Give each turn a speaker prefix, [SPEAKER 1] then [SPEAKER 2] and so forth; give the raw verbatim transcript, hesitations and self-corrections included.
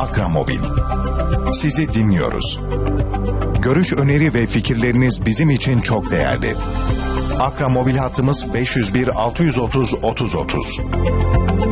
[SPEAKER 1] Akramobil. Sizi dinliyoruz. Görüş, öneri ve fikirleriniz bizim için çok değerli. Akramobil hattımız beş yüz bir altı yüz otuz otuz otuz.